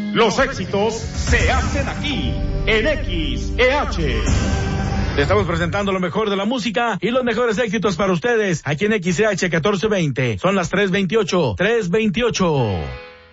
Los éxitos se hacen aquí, en XEH. Te estamos presentando lo mejor de la música y los mejores éxitos para ustedes aquí en XEH 1420. Son las 3:28.